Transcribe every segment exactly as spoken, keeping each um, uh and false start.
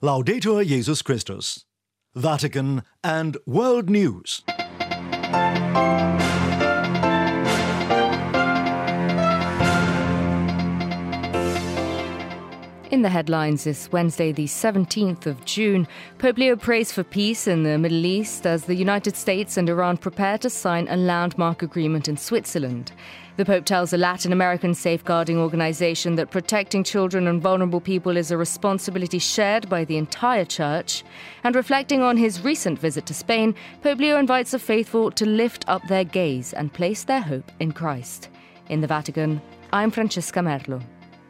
Laudetur Jesus Christus. Vatican and World News. In the headlines this Wednesday, the seventeenth of June, Pope Leo prays for peace in the Middle East as the United States and Iran prepare to sign a landmark agreement in Switzerland. The Pope tells a Latin American safeguarding organization that protecting children and vulnerable people is a responsibility shared by the entire Church. And reflecting on his recent visit to Spain, Pope Leo invites the faithful to lift up their gaze and place their hope in Christ. In the Vatican, I'm Francesca Merlo.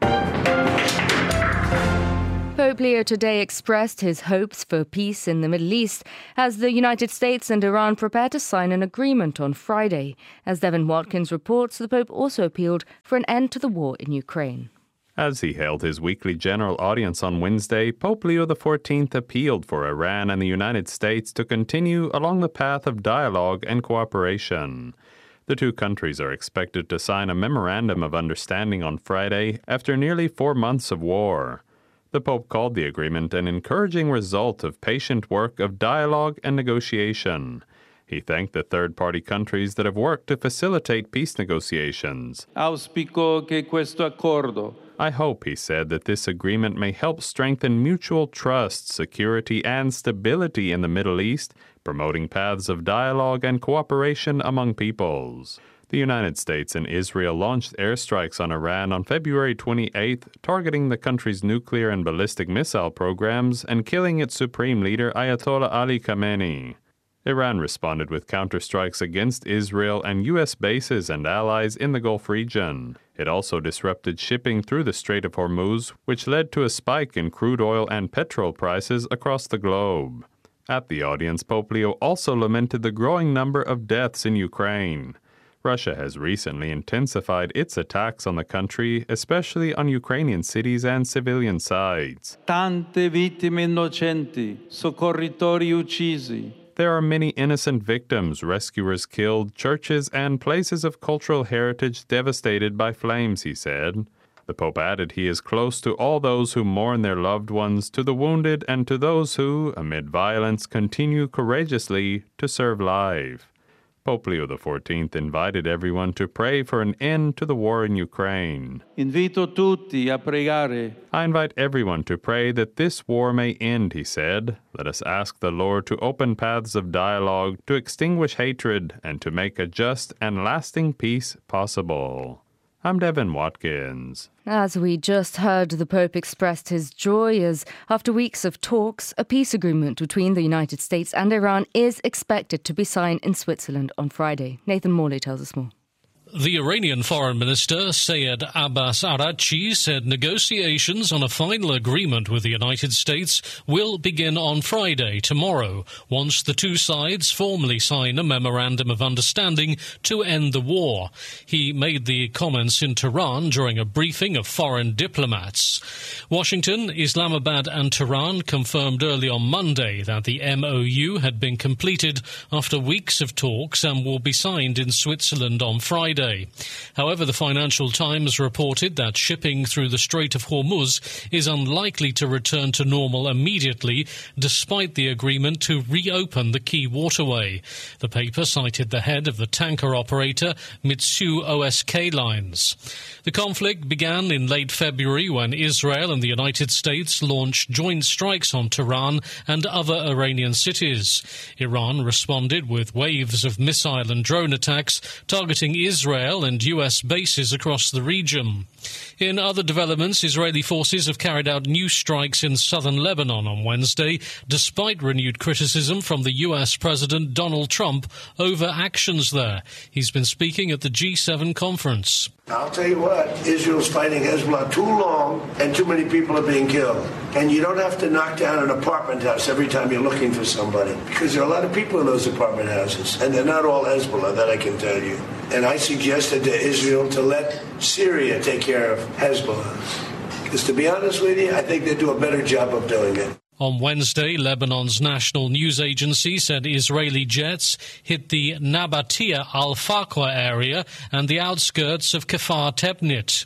Pope Leo today expressed his hopes for peace in the Middle East as the United States and Iran prepare to sign an agreement on Friday. As Devin Watkins reports, the Pope also appealed for an end to the war in Ukraine. As he held his weekly general audience on Wednesday, Pope Leo the fourteenth appealed for Iran and the United States to continue along the path of dialogue and cooperation. The two countries are expected to sign a memorandum of understanding on Friday after nearly four months of war. The Pope called the agreement an encouraging result of patient work of dialogue and negotiation. He thanked the third-party countries that have worked to facilitate peace negotiations. Auspico che questo accordo. I hope, he said, that this agreement may help strengthen mutual trust, security, and stability in the Middle East, promoting paths of dialogue and cooperation among peoples. The United States and Israel launched airstrikes on Iran on February twenty-eighth, targeting the country's nuclear and ballistic missile programs and killing its supreme leader Ayatollah Ali Khamenei. Iran responded with counterstrikes against Israel and U S bases and allies in the Gulf region. It also disrupted shipping through the Strait of Hormuz, which led to a spike in crude oil and petrol prices across the globe. At the audience, Pope Leo also lamented the growing number of deaths in Ukraine. Russia has recently intensified its attacks on the country, especially on Ukrainian cities and civilian sites. Tante vittime innocenti, soccorritori uccisi. There are many innocent victims, rescuers killed, churches and places of cultural heritage devastated by flames, he said. The Pope added he is close to all those who mourn their loved ones, to the wounded, and to those who, amid violence, continue courageously to serve life. Pope Leo the fourteenth invited everyone to pray for an end to the war in Ukraine. Invito tutti a pregare. I invite everyone to pray that this war may end, he said. Let us ask the Lord to open paths of dialogue, to extinguish hatred, and to make a just and lasting peace possible. I'm Devin Watkins. As we just heard, the Pope expressed his joy as, after weeks of talks, a peace agreement between the United States and Iran is expected to be signed in Switzerland on Friday. Nathan Morley tells us more. The Iranian Foreign Minister, Sayed Abbas Araghchi, said negotiations on a final agreement with the United States will begin on Friday, tomorrow, once the two sides formally sign a memorandum of understanding to end the war. He made the comments in Tehran during a briefing of foreign diplomats. Washington, Islamabad and Tehran confirmed early on Monday that the M O U had been completed after weeks of talks and will be signed in Switzerland on Friday. However, the Financial Times reported that shipping through the Strait of Hormuz is unlikely to return to normal immediately, despite the agreement to reopen the key waterway. The paper cited the head of the tanker operator Mitsui O S K Lines. The conflict began in late February when Israel and the United States launched joint strikes on Tehran and other Iranian cities. Iran responded with waves of missile and drone attacks targeting Israel and U S bases across the region. In other developments, Israeli forces have carried out new strikes in southern Lebanon on Wednesday, despite renewed criticism from the U S President Donald Trump over actions there. He's been speaking at the G seven conference. I'll tell you what, Israel's fighting Hezbollah too long and too many people are being killed. And you don't have to knock down an apartment house every time you're looking for somebody, because there are a lot of people in those apartment houses, and they're not all Hezbollah, that I can tell you. And I suggested to Israel to let Syria take care of Hezbollah. Because to be honest with you, I think they do a better job of doing it. On Wednesday, Lebanon's national news agency said Israeli jets hit the Nabatea al-Faqwa area and the outskirts of Kfar Tebnit.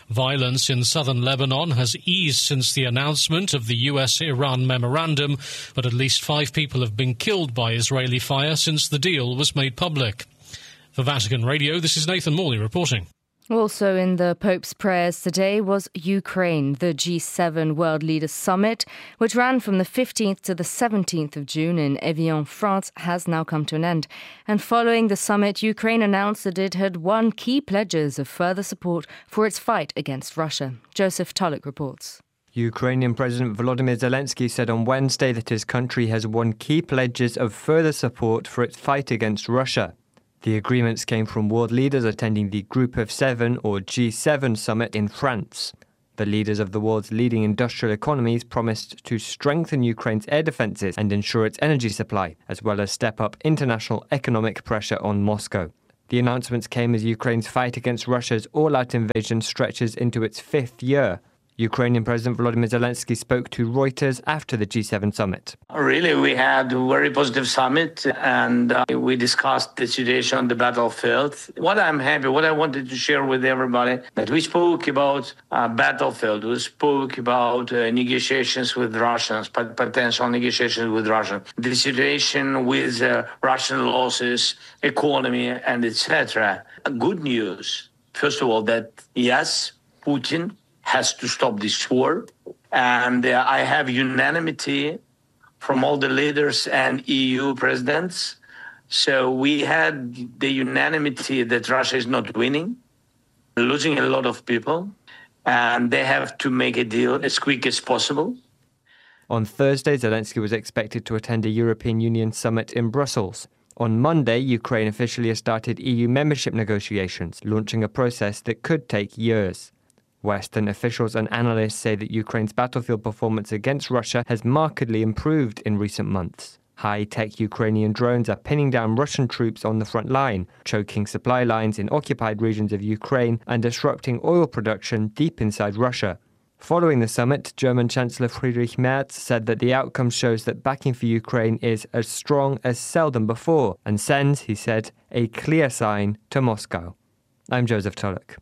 Violence in southern Lebanon has eased since the announcement of the U S-Iran memorandum, but at least five people have been killed by Israeli fire since the deal was made public. For Vatican Radio, this is Nathan Morley reporting. Also in the Pope's prayers today was Ukraine. The G seven World Leaders Summit, which ran from the fifteenth to the seventeenth of June in Evian, France, has now come to an end. And following the summit, Ukraine announced that it had won key pledges of further support for its fight against Russia. Joseph Tulloch reports. Ukrainian President Volodymyr Zelensky said on Wednesday that his country has won key pledges of further support for its fight against Russia. The agreements came from world leaders attending the Group of Seven, or G seven, summit in France. The leaders of the world's leading industrial economies promised to strengthen Ukraine's air defences and ensure its energy supply, as well as step up international economic pressure on Moscow. The announcements came as Ukraine's fight against Russia's all-out invasion stretches into its fifth year. Ukrainian President Volodymyr Zelensky spoke to Reuters after the G seven summit. Really, we had a very positive summit, and uh, we discussed the situation on the battlefield. What I'm happy, what I wanted to share with everybody, that we spoke about uh, battlefield, we spoke about uh, negotiations with Russians, potential negotiations with Russia, the situation with uh, Russian losses, economy, and et cetera. Good news, first of all, that yes, Putin has to stop this war. And uh, I have unanimity from all the leaders and E U presidents. So we had the unanimity that Russia is not winning, losing a lot of people, and they have to make a deal as quick as possible. On Thursday, Zelensky was expected to attend a European Union summit in Brussels. On Monday, Ukraine officially started E U membership negotiations, launching a process that could take years. Western officials and analysts say that Ukraine's battlefield performance against Russia has markedly improved in recent months. High-tech Ukrainian drones are pinning down Russian troops on the front line, choking supply lines in occupied regions of Ukraine and disrupting oil production deep inside Russia. Following the summit, German Chancellor Friedrich Merz said that the outcome shows that backing for Ukraine is as strong as seldom before and sends, he said, a clear sign to Moscow. I'm Joseph Tulloch.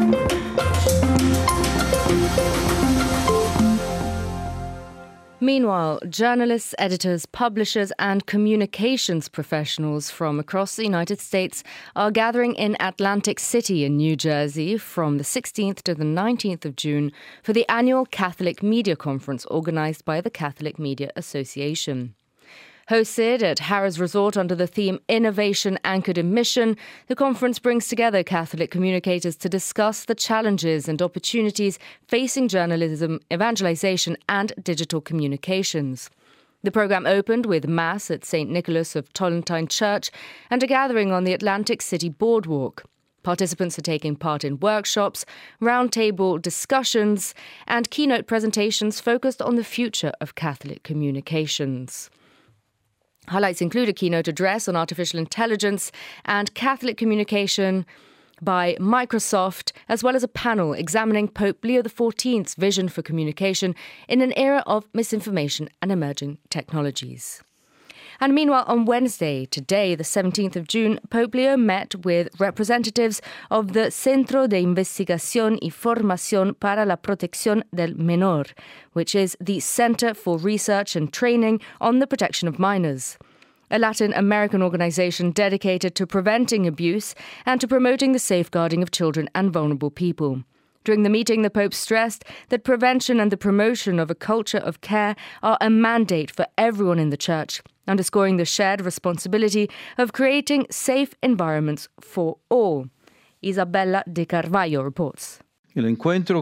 Meanwhile, journalists, editors, publishers and communications professionals from across the United States are gathering in Atlantic City in New Jersey from the sixteenth to the nineteenth of June for the annual Catholic Media Conference organised by the Catholic Media Association. Hosted at Harrah's Resort under the theme Innovation Anchored in Mission, the conference brings together Catholic communicators to discuss the challenges and opportunities facing journalism, evangelization and digital communications. The programme opened with Mass at Saint Nicholas of Tollentine Church and a gathering on the Atlantic City Boardwalk. Participants are taking part in workshops, roundtable discussions and keynote presentations focused on the future of Catholic communications. Highlights include a keynote address on artificial intelligence and Catholic communication by Microsoft, as well as a panel examining Pope Leo the fourteenth's vision for communication in an era of misinformation and emerging technologies. And meanwhile, on Wednesday, today, the seventeenth of June, Pope Leo met with representatives of the Centro de Investigación y Formación para la Protección del Menor, which is the Center for Research and Training on the Protection of Minors, a Latin American organization dedicated to preventing abuse and to promoting the safeguarding of children and vulnerable people. During the meeting, the Pope stressed that prevention and the promotion of a culture of care are a mandate for everyone in the Church, underscoring the shared responsibility of creating safe environments for all. Isabella De Carvalho reports. The encounter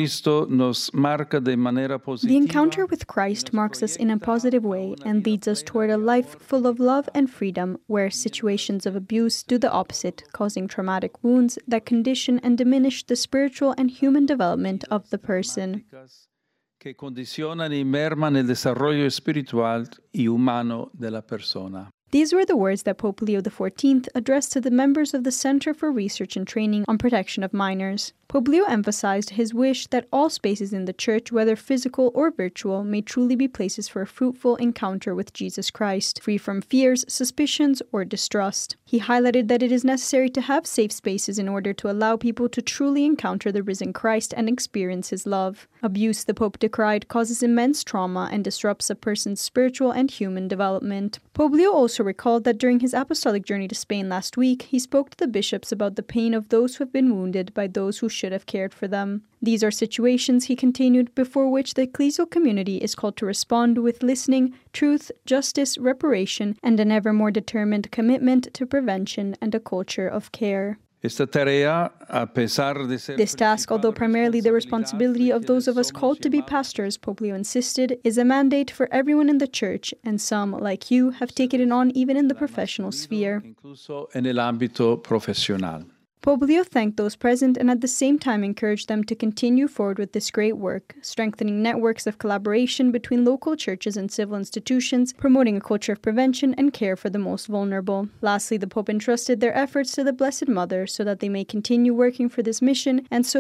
with Christ marks us in a positive way and leads us toward a life full of love and freedom, where situations of abuse do the opposite, causing traumatic wounds that condition and diminish the spiritual and human development of the person. These were the words that Pope Leo the fourteenth addressed to the members of the Center for Research and Training on Protection of Minors. Pope Leo emphasized his wish that all spaces in the Church, whether physical or virtual, may truly be places for a fruitful encounter with Jesus Christ, free from fears, suspicions, or distrust. He highlighted that it is necessary to have safe spaces in order to allow people to truly encounter the risen Christ and experience his love. Abuse, the Pope decried, causes immense trauma and disrupts a person's spiritual and human development. Pope Leo also recalled that during his apostolic journey to Spain last week, he spoke to the bishops about the pain of those who have been wounded by those who should have cared for them. These are situations, he continued, before which the ecclesial community is called to respond with listening, truth, justice, reparation, and an ever more determined commitment to prevention and a culture of care. This task, although primarily the responsibility of those of us called to be pastors, Pope Leo insisted, is a mandate for everyone in the Church, and some, like you, have taken it on even in the professional sphere. Pope Leo thanked those present and at the same time encouraged them to continue forward with this great work, strengthening networks of collaboration between local churches and civil institutions, promoting a culture of prevention and care for the most vulnerable. Lastly, the Pope entrusted their efforts to the Blessed Mother so that they may continue working for this mission and so